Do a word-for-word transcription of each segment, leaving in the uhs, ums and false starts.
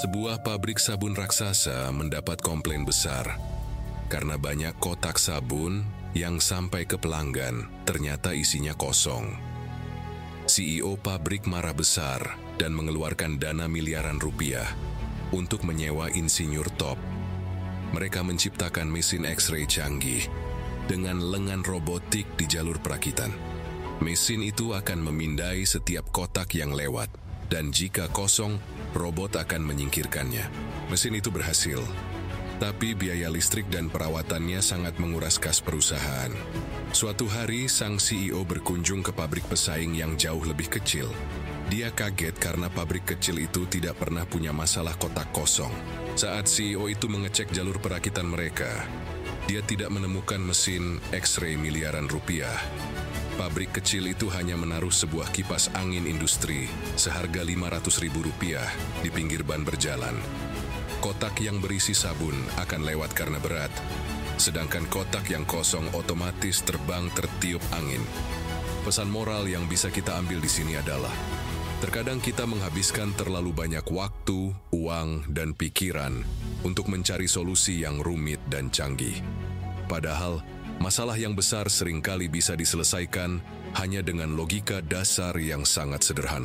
Sebuah pabrik sabun raksasa mendapat komplain besar karena banyak kotak sabun yang sampai ke pelanggan ternyata isinya kosong. C E O pabrik marah besar dan mengeluarkan dana miliaran rupiah untuk menyewa insinyur top. Mereka menciptakan mesin X-ray canggih dengan lengan robotik di jalur perakitan. Mesin itu akan memindai setiap kotak yang lewat, dan jika kosong, robot akan menyingkirkannya. Mesin itu berhasil, tapi biaya listrik dan perawatannya sangat menguras kas perusahaan. Suatu hari, sang C E O berkunjung ke pabrik pesaing yang jauh lebih kecil. Dia kaget karena pabrik kecil itu tidak pernah punya masalah kotak kosong. Saat C E O itu mengecek jalur perakitan mereka, dia tidak menemukan mesin X-ray miliaran rupiah. Pabrik kecil itu hanya menaruh sebuah kipas angin industri seharga lima ratus ribu rupiah di pinggir ban berjalan. Kotak yang berisi sabun akan lewat karena berat, sedangkan kotak yang kosong otomatis terbang tertiup angin. Pesan moral yang bisa kita ambil di sini adalah, terkadang kita menghabiskan terlalu banyak waktu, uang, dan pikiran untuk mencari solusi yang rumit dan canggih. Padahal, masalah yang besar seringkali bisa diselesaikan hanya dengan logika dasar yang sangat sederhana.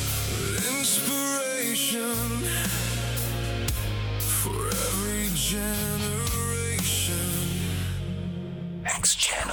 Inspiration for every generation. X Channel.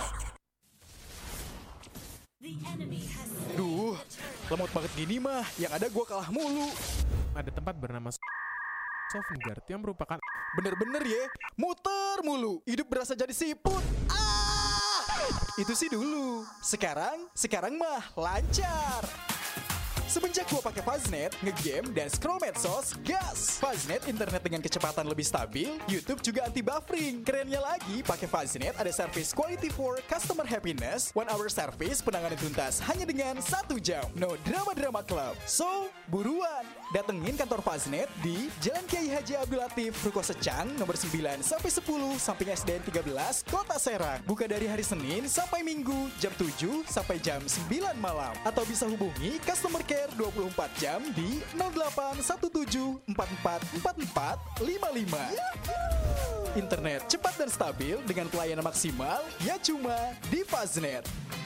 Duh, lemot banget gini mah, yang ada gua kalah mulu. Ada tempat bernama Sovengard yang merupakan Bener-bener ya, muter mulu, hidup berasa jadi siput. Ah! Itu sih dulu. Sekarang, sekarang mah lancar. Semenjak gua pakai Faznet, ngegame dan scroll medsos, gas. Faznet internet dengan kecepatan lebih stabil, YouTube juga anti buffering. Kerennya lagi, pakai Faznet ada service quality for customer happiness, one hour service penanganan tuntas hanya dengan satu jam. No drama-drama club. So, buruan, datengin kantor Faznet di Jalan Kiai Haji Abdul Latif, Ruko Secang, nomor sembilan sampai sepuluh, samping S D N tiga belas, Kota Serang. Buka dari hari Senin sampai Minggu, jam tujuh sampai jam sembilan malam. Atau bisa hubungi customer care dua puluh empat jam di nol delapan satu tujuh empat empat empat empat lima lima. Internet cepat dan stabil dengan pelayanan maksimal, ya cuma di Faznet.